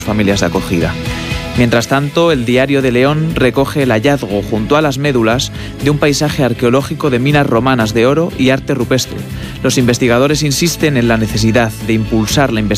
familias de acogida. Mientras tanto, el Diario de León recoge el hallazgo junto a las médulas de un paisaje arqueológico de minas romanas de oro y arte rupestre. Los investigadores insisten en la necesidad de impulsar la investigación